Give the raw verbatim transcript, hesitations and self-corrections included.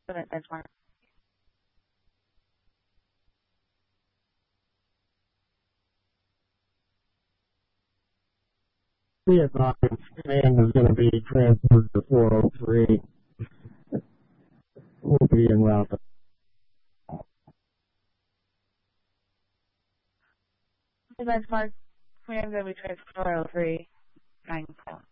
Seven benchmark. Be advised, command is going to be transferred to four oh three. We'll be en route. Benchmark, command is going to be transferred to four oh three. Nine call.